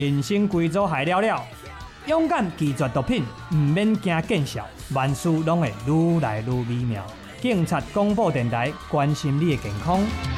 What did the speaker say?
人生规组害了了，勇敢拒绝毒品，唔免惊见效，万事拢会愈来愈美妙。警察广播电台关心你的健康。